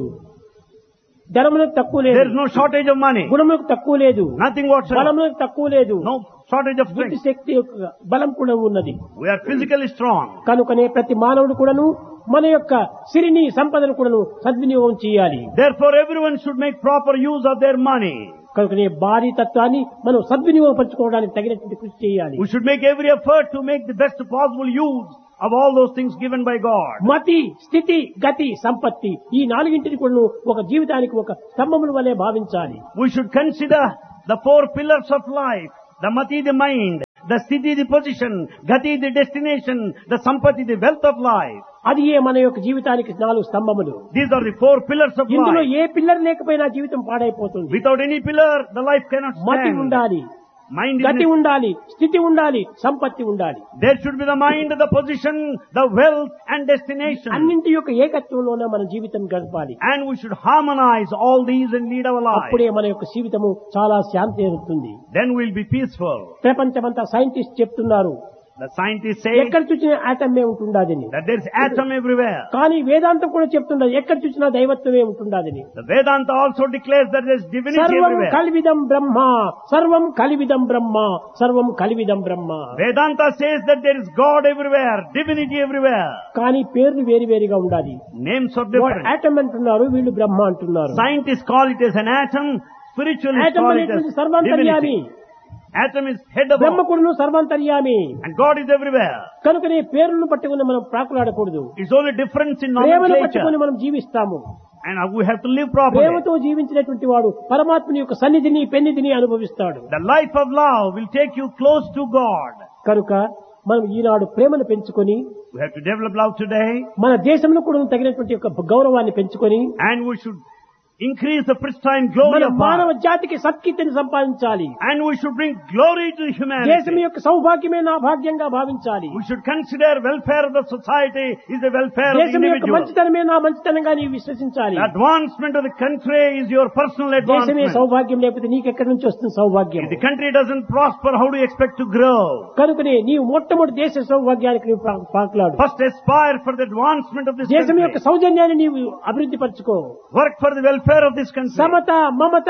ధనములకు తక్కువ లేదు, There's no shortage of money. గుణములకు తక్కువ లేదు, Nothing whatsoever. బలములకు తక్కువ లేదు, No shortage of బుద్ధి strength. శక్తి యొక్క బలం కూడా ఉన్నది. We are physically strong. కనుకనే ప్రతి మానవుడు కూడాను మన యొక్క సిరిని సంపదను కూడాను సద్వినియోగం చేయాలి. Therefore, everyone should make proper use of their money. కనుకనే భారీ తత్వాన్ని మనం సద్వినియోగపరచుకోవడానికి తగినటువంటి కృషి చేయాలి. We should make every effort to make the best possible use of all those things given by God. మతి, స్థితి, గతి, సంపత్తి ఈ నాలుగింటిని కూడా ఒక జీవితానికి ఒక స్తంభముల వలె భావించాలి. We should consider the four pillars of life: the mati, the mind; the sthiti, the position; gati, the destination; the sampati, the wealth of life. అది ఏ మన యొక్క జీవితానికి నాలుగు స్తంభములు. These are the four pillars of ఇందులో life. ఏ pillar లేకపోయినా జీవితం పాడైపోతుంది. Without any pillar, the life cannot మతి stand. ఉండాలి, Mind గతి is, ఉండాలి, స్థితి ఉండాలి, సంపత్తి ఉండాలి. there should be the mind, the position, the wealth and destination. అన్నింటి యొక్క ఏకత్వంలోనే మన జీవితం గడపాలి. And we should harmonize all these and lead our life. అప్పుడే మన యొక్క జీవితము చాలా శాంతి అవుతుంది. Then we'll be peaceful. ప్రపంచమంతా సైంటిస్ట్ చెప్తున్నారు, The scientists say ఎక్కడ చూసినా ఆటమే ఉంటుండాదని. that there's atom everywhere. కానీ వేదాంతం కూడా చెప్తున్నది ఎక్కడ చూసినా దైవత్వమే ఉంటుండాదని. The Vedanta also declares that there's divinity సర్వం everywhere. కలివిదం బ్రహ్మ, సర్వం కలివిదం బ్రహ్మ, సర్వం కలివిదం బ్రహ్మ. Vedanta says that there is God everywhere, divinity everywhere. కానీ పేర్లు వేరు వేరుగా ఉండాలి. Names are different. ఆటం అంటున్నారు, వీళ్ళు బ్రహ్మ అంటున్నారు. Scientists call it as an atom, spiritualists atom call it అనేటువంటి as సర్వాంతర్యామి, divinity. Atom is head above, బ్రహ్మకుడును సర్వాంతర్యామి. and God is everywhere. కనుకనే పేర్లను పట్టుకుని మనం ప్రాకులాడకూడదు. It's only difference in ప్రేమను nomenclature. పట్టుకుని మనం జీవిస్తాము. And we have to live properly. ప్రేమతో జీవించినటువంటి వాడు పరమాత్మని యొక్క సన్నిధిని పెన్నిధిని అనుభవిస్తాడు. The life of love will take you close to God. కనుక మనం ఈనాడు ప్రేమను పెంచుకొని We have to develop love today, మన దేశంలో కూడా తగినటువంటి యొక్క గౌరవాన్ని పెంచుకొని and we should increase the pristine glory మన of మానవ God. జాతికి సత్కీర్తిని సంపాదించాలి. And we should bring glory to దేశం humanity. యొక్క సౌభాగ్యమే నా భాగ్యంగా భావించాలి. We should consider welfare of the society is the welfare of the దేశం యొక్క individual. మంచితనమే నా మంచితనంగా నీవు విశ్వసించాలి. The advancement of the country is your personal దేశమే advancement. సౌభాగ్యం లేకపోతే నీకెక్కడి నుంచి వస్తుంది సౌభాగ్యం? If the country doesn't prosper, how do you expect to grow? కనుకనే నీవు మొట్టమొదటి దేశ సౌభాగ్యానికి నీవు పా- పాకులాడు. First aspire for the advancement of this దేశం యొక్క country. సౌజన్యాన్ని నీవు అభివృద్ధి పరచుకో. Work for the welfare of this country. Samata, మమత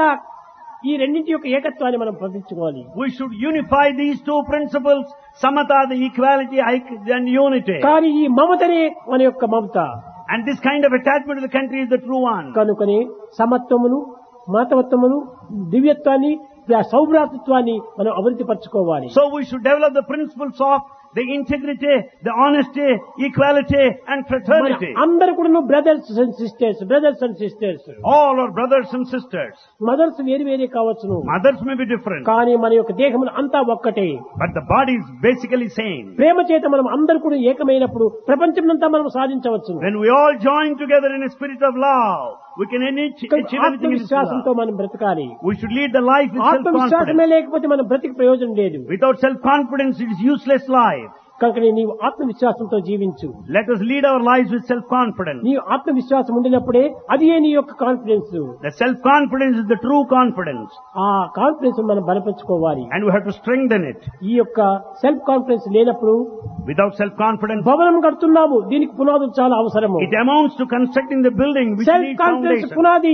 ఈ రెండింటి యొక్క ఏకత్వాన్ని మనం పంపించుకోవాలి. We should unify these two principles, samatha, the equality, aic- and unity. కానీ ఈ మమతనే మన యొక్క మమత. And this kind of attachment to the country is the true one. కనుకనే సమత్వమును, మాతవత్వమును, దివ్యత్వాన్ని, సౌభ్రాతృత్వాన్ని మనం అభివృద్ధి పరచుకోవాలి. So we should develop the principles of the integrity, the honesty, equality, and fraternity. అందరు కూడా brothers and sisters, brothers and sisters. All are brothers and sisters. Mothers వేరు వేరే కావచ్చును, Mothers may be different, కానీ మన యొక్క దేహములు అంతా ఒక్కటే. but the body is basically same. ప్రేమ చేత మనం అందరు కూడా ఏకమైనప్పుడు ప్రపంచమంతా మనం సాధించవచ్చును. When we all join together in a spirit of love, we can achieve anything in this ఆత్మవిశ్వాసంతో love. మనం బ్రతకాలి. We should lead the life with ఆత్మవిశ్వాసమే self-confidence. లేకపోతే మనం బ్రతికి ప్రయోజనం లేదు. Without self-confidence, it is useless life. కనుక నీవు ఆత్మవిశ్వాసంతో జీవించు. Let us lead our lives with self-confidence. నీ ఆత్మవిశ్వాసం ఉండినప్పుడే అది నీ యొక్క confidence. The self-confidence is the true confidence, ఆ కాన్ఫిడెన్స్ మనం బలపరుచుకోవాలి. and we have to strengthen it. ఈ యొక్క సెల్ఫ్ కాన్ఫిడెన్స్ లేనప్పుడు Without self-confidence, భవనం కడుతున్నాము, దీనికి పునాదులు చాలా అవసరము. it amounts to constructing the building which self needs confidence foundation. పునాది.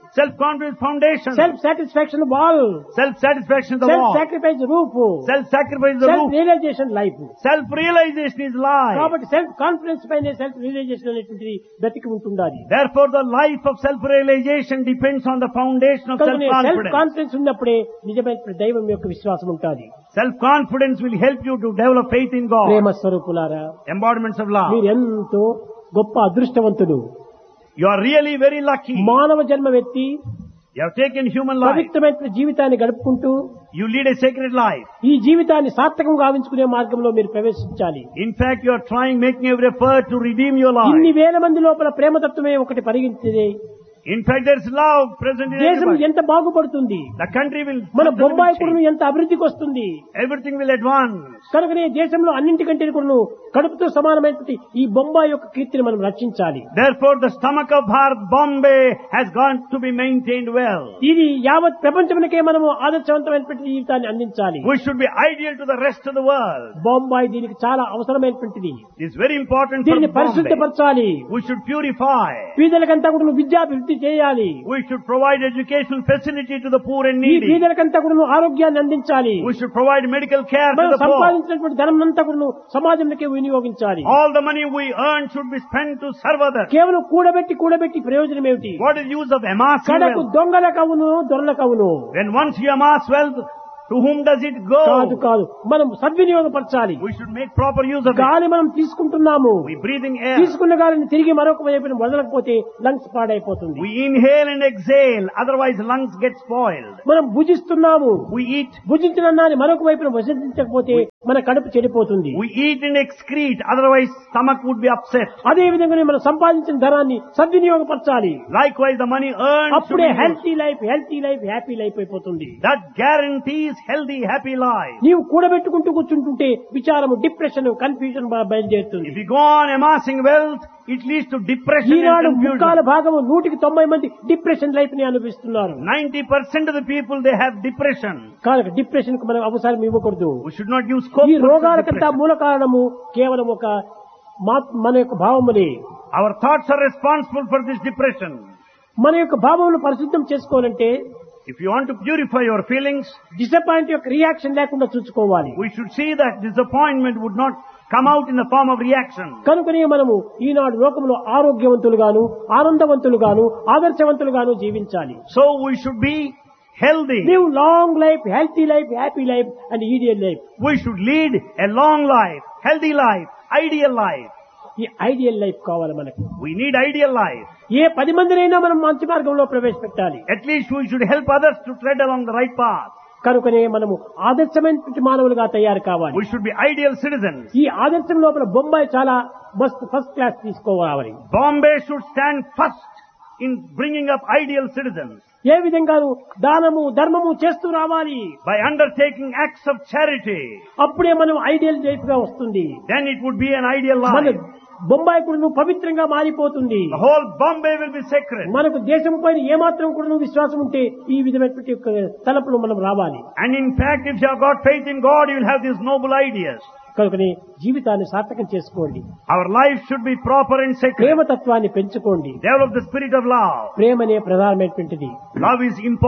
Self-confidence foundation. Self satisfaction wall, Self-satisfaction is the self wall. Sacrifice roof, Self-sacrifice is the self roof. Realisation life. Self-realization is life. కాబట్టి self confidence పైన self realisation అనేటువంటిది బ్రతికి ఉంటుండాలి. Therefore, the life of self-realization depends on the foundation of self self-confidence. Confidence ఉన్నప్పుడే నిజమైన దైవం యొక్క విశ్వాసం ఉంటుంది. Self-confidence will help you to develop faith in God. ప్రేమ స్వరూపులారా, Embodiments of love. మీరు ఎంతో గొప్ప అదృష్టవంతులు. You are really very lucky. మానవ జన్మ వ్యక్తి You have taken human life. పవిత్రమైన జీవితాన్ని గడుపుకుంటూ You lead a sacred life. ఈ జీవితాన్ని సార్థకం గావించుకునే మార్గంలో మీరు ప్రవేశించాలి. In fact, you are trying, making every effort to redeem your ఇన్ని life. వేల మంది లోపల ప్రేమతత్వమే ఒకటి పరిగించేది. In fact, there is love present in దేశం everybody. ఎంత బాగుపడుతుంది, The country will, మన బొంబాయి change. కూడా ఎంత అభివృద్ధికి వస్తుంది. Everything will advance. కనుకనే దేశంలో అన్నింటికంటే కూడా కడుపుతో సమానమైనటువంటి ఈ బొంబాయి యొక్క కీర్తిని మనం రక్షించాలి. Therefore, the stomach of Bharat, Bombay, has got to be maintained well. ఇది యావత్ ప్రపంచమునకే మనము ఆదర్శవంతమైనటువంటి జీవితాన్ని అందించాలి. We should be ideal to the rest of the world. Bombay దీనికి చాలా అవసరమైనటువంటిది. It's very important for దీన్ని Bombay. పరిశుద్ధపరచాలి. We should purify. పేదలకంతా కూడా విద్యాభివృద్ధి చేయాలి. We should provide educational facility to the poor and ఈ needy. పేదలకంతా కూడా ఆరోగ్యాన్ని అందించాలి. We should provide medical care to మనం the poor. సంపాదించినటువంటి ధనం అంతా కూడా సమాజంలోకి వినియోగించాలి. All the money we earn should be spent to serve others. కేవలం కూడబెట్టి కూడబెట్టి ప్రయోజనం ఏమిటి? What is the use of amassing కడకు wealth? దొంగలకు అవును దొరలకు అవును. When once you amass wealth, to whom does it కాదు go? కాదు, మనం సద్వినియోగపరచాలి. We should make proper use of it. గాలి మనం తీసుకుంటున్నాము, We breathing air. తీసుకున్న గాలిని తిరిగి మరొక వైపున వదలకపోతే లంగ్స్ పాడైపోతుంది. We inhale and exhale, otherwise lungs get spoiled. మనం భుజిస్తున్నాము, We eat, భుజించిన అన్నాన్ని మరొక వైపున భుజించకపోతే మన కడుపు చెడిపోతుంది. we eat and excrete, otherwise stomach would be upset. అదే విధంగా మనం సంపాదించిన ధనాన్ని సద్వినియోగపరచాలి. Likewise, the money earned should అప్పుడే be used. Healthy life healthy life happy life అయిపోతుంది. That guarantees healthy, happy life. నీవు కూడబెట్టుకుంటూ కూర్చుంటుంటే విచారము, డిప్రెషన్, కన్ఫ్యూజన్ బయలుదేరుతుంది. If you go on amassing wealth, it leads to depression Eenadu and ముక్కాల confusion. భాగము నూటికి తొంభై మంది depression life ని అనుభవిస్తున్నారు. ninety percent of the people, they have depression. కనుక డిప్రెషన్ కు మనం అవసరం ఇవ్వకూడదు. We should not use scope ఈ for రోగాలకంతా depression. మూల కారణము కేవలం ఒక మా- మన యొక్క భావములే. Our thoughts are responsible for this depression. మన యొక్క భావములను పరిశుద్ధం చేసుకోవాలంటే If you want to purify your feelings, disappoint యొక్క రియాక్షన్ లేకుండా చూసుకోవాలి. we should see that disappointment would not come out in the form of reaction. కనుకనే మనము ఈనాడు లోకంలో ఆరోగ్యవంతులుగాను, ఆనందవంతులుగాను, ఆదర్శవంతులుగాను జీవించాలి. So we should be healthy. Live long life, healthy life, happy life and ఈడియల్ life. We should lead a long life, healthy life, ideal life. ఈ ideal life కావాలి మనకు. We need ideal life. ఏ పది మందినైనా మనం మంచి మార్గంలో ప్రవేశపెట్టాలి. At least we should help others to tread along the right path. కనుకనే మనము ఆదర్శమైనటువంటి మానవులుగా తయారు కావాలి. We should be ideal citizens. ఈ ఆదర్శం లోపల బొంబాయి చాలా మస్తు ఫస్ట్ క్లాస్ తీసుకోవాలి. Bombay should stand first in bringing up ideal citizens. ఏ విధంగాను దానము ధర్మము చేస్తూ రావాలి. By undertaking acts of charity, అప్పుడే మనం ఐడియల్ లైఫ్ గా వస్తుంది. then it would be an ideal మన life. బొంబాయి కూడా పవిత్రంగా మారిపోతుంది. The whole Bombay will be sacred. మనకు దేశం పైన ఏమాత్రం కూడా విశ్వాసం ఉంటే ఈ విధమైనటువంటి యొక్క తలపులు మనం రావాలి. And in fact, if you have got faith in God, you will have these noble ideas. కనుకనే జీవితాన్ని సార్థకం చేసుకోండి. Our life should be proper and sacred. ప్రేమతత్వాన్ని పెంచుకోండి. Develop the spirit of love. ప్రేమనే ప్రధానమైనటువంటిది. Love is important.